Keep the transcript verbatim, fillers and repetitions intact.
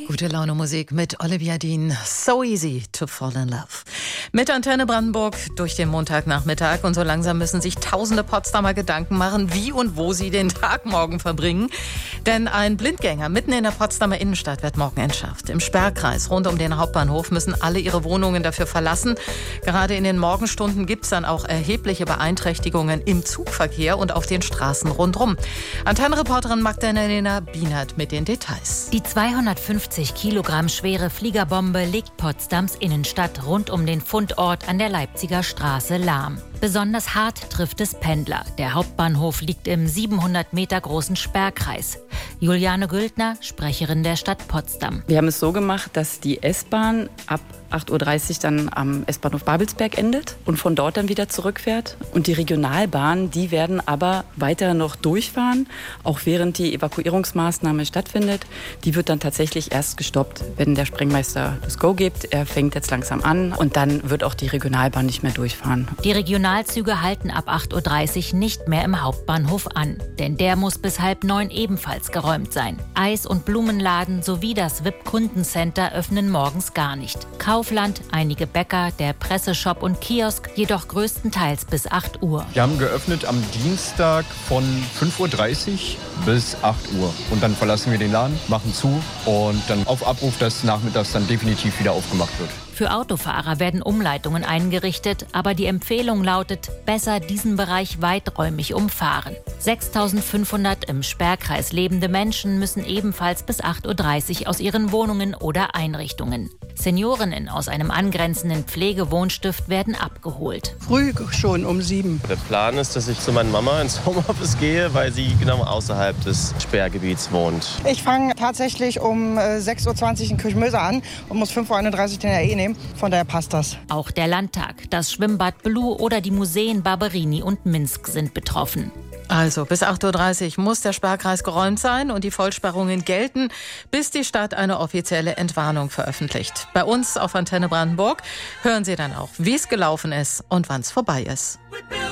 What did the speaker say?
Gute Laune Musik mit Olivia Dean. So easy to fall in love. Mit Antenne Brandenburg durch den Montagnachmittag. Und so langsam müssen sich tausende Potsdamer Gedanken machen, wie und wo sie den Tag morgen verbringen. Denn ein Blindgänger mitten in der Potsdamer Innenstadt wird morgen entschärft. Im Sperrkreis rund um den Hauptbahnhof müssen alle ihre Wohnungen dafür verlassen. Gerade in den Morgenstunden gibt es dann auch erhebliche Beeinträchtigungen im Zugverkehr und auf den Straßen rundherum. Antenne-Reporterin Magdalena Bienert mit den Details. Die zweihundertfünfzig Kilogramm schwere Fliegerbombe legt Potsdams Innenstadt rund um den Fundort an der Leipziger Straße lahm. Besonders hart trifft es Pendler. Der Hauptbahnhof liegt im siebenhundert Meter großen Sperrkreis. Juliane Güldner, Sprecherin der Stadt Potsdam. Wir haben es so gemacht, dass die S-Bahn ab acht Uhr dreißig dann am S-Bahnhof Babelsberg endet und von dort dann wieder zurückfährt. Und die Regionalbahnen, die werden aber weiter noch durchfahren, auch während die Evakuierungsmaßnahme stattfindet. Die wird dann tatsächlich erst gestoppt, wenn der Sprengmeister das Go gibt. Er fängt jetzt langsam an und dann wird auch die Regionalbahn nicht mehr durchfahren. Die Regionalzüge halten ab acht Uhr dreißig nicht mehr im Hauptbahnhof an, denn der muss bis halb neun ebenfalls geräumt sein. Eis- und Blumenladen sowie das V I P-Kundencenter öffnen morgens gar nicht. Kaufland, einige Bäcker, der Presseshop und Kiosk jedoch größtenteils bis acht Uhr. Wir haben geöffnet am Dienstag von fünf Uhr dreißig bis acht Uhr. Und dann verlassen wir den Laden, machen zu und dann auf Abruf, dass nachmittags dann definitiv wieder aufgemacht wird. Für Autofahrer werden Umleitungen eingerichtet, aber die Empfehlung lautet, besser diesen Bereich weiträumig umfahren. sechstausendfünfhundert im Sperrkreis lebende Menschen müssen ebenfalls bis acht Uhr dreißig aus ihren Wohnungen oder Einrichtungen. Seniorinnen aus einem angrenzenden Pflegewohnstift werden abgeholt. Früh schon um sieben. Der Plan ist, dass ich zu meiner Mama ins Homeoffice gehe, weil sie genau außerhalb des Sperrgebiets wohnt. Ich fange tatsächlich um sechs Uhr zwanzig in Kirchmöser an und muss fünf Uhr einunddreißig den R E nehmen. Von daher passt das. Auch der Landtag, das Schwimmbad Blue oder die Museen Barberini und Minsk sind betroffen. Also bis acht Uhr dreißig muss der Sperrkreis geräumt sein und die Vollsperrungen gelten, bis die Stadt eine offizielle Entwarnung veröffentlicht. Bei uns auf Antenne Brandenburg hören Sie dann auch, wie es gelaufen ist und wann es vorbei ist.